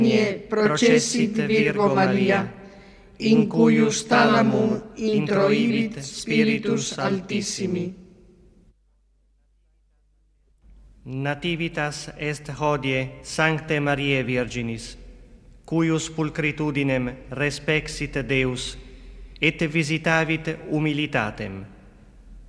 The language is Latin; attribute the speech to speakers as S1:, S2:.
S1: processit Virgo Maria, in cuius talamum introivit Spiritus Altissimi.
S2: Nativitas est hodie Sancte Mariae Virginis, cuius pulcritudinem respexit Deus, et visitavit humilitatem.